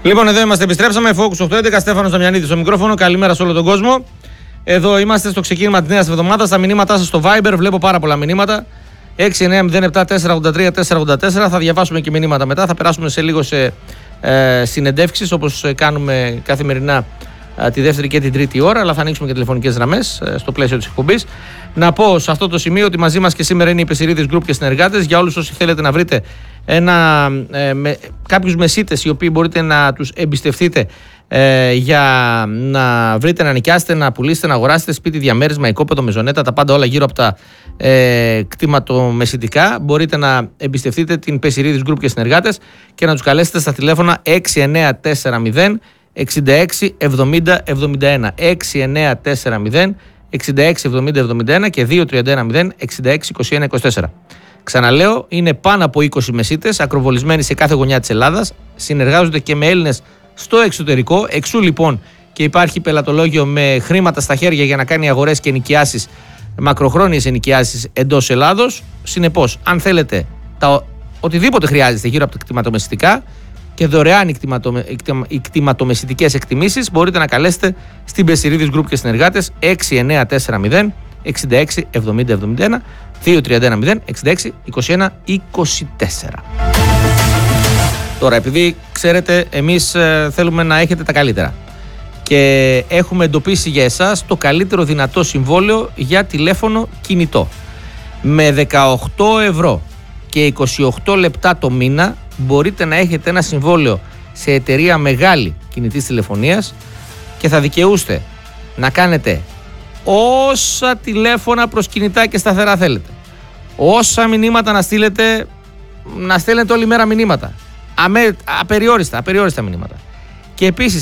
Λοιπόν, εδώ είμαστε, επιστρέψαμε. Focus 811, Στέφανος Δαμιανίδης στο μικρόφωνο. Καλημέρα σε όλο τον κόσμο. Εδώ είμαστε στο ξεκίνημα της νέας εβδομάδας. Τα μηνύματά σας στο Viber, βλέπω πάρα πολλά μηνύματα. 6-9-07-483-484. Θα διαβάσουμε και μηνύματα μετά. Θα περάσουμε σε λίγο σε συνεντεύξεις, όπως κάνουμε καθημερινά τη δεύτερη και την τρίτη ώρα. Αλλά θα ανοίξουμε και τηλεφωνικές γραμμές στο πλαίσιο της εκπομπής. Να πω σε αυτό το σημείο ότι μαζί μας και σήμερα είναι οι Πεσιρίδης Group και συνεργάτες. Για όλους όσοι θέλετε να βρείτε κάποιους μεσίτες οι οποίοι μπορείτε να τους εμπιστευτείτε για να βρείτε, να νοικιάσετε, να πουλήσετε, να αγοράσετε σπίτι, διαμέρισμα, οικόπεδο, μεζονέτα, τα πάντα όλα γύρω από τα κτηματομεσιτικά, μπορείτε να εμπιστευτείτε την Πεσιρίδης Group και συνεργάτες και να τους καλέσετε στα τηλέφωνα 6940 66 70 71 6940 66 70 71 και 2310 66 21 24. Ξαναλέω, είναι πάνω από 20 μεσίτες ακροβολισμένοι σε κάθε γωνιά της Ελλάδας, συνεργάζονται και με Έλληνες στο εξωτερικό. Εξού λοιπόν και υπάρχει πελατολόγιο με χρήματα στα χέρια για να κάνει αγορές και ενοικιάσεις, μακροχρόνιες ενοικιάσεις εντός Ελλάδος. Συνεπώς, αν θέλετε οτιδήποτε χρειάζεστε γύρω από τα κτηματομεσιτικά και δωρεάν οι κτηματομεσιτικές εκτιμήσεις, μπορείτε να καλέσετε στην Πεσιρίδης Group και συνεργάτες 6940 66 70 71 2310 66 21 24. Τώρα, επειδή ξέρετε, εμείς θέλουμε να έχετε τα καλύτερα και έχουμε εντοπίσει για εσάς το καλύτερο δυνατό συμβόλαιο για τηλέφωνο κινητό. Με 18 ευρώ και 28 λεπτά το μήνα μπορείτε να έχετε ένα συμβόλαιο σε εταιρεία μεγάλη κινητής τηλεφωνίας και θα δικαιούστε να κάνετε όσα τηλέφωνα προς κινητά και σταθερά θέλετε. Όσα μηνύματα να στείλετε, να στέλνετε όλη μέρα μηνύματα. Απεριόριστα μηνύματα. Και επίσης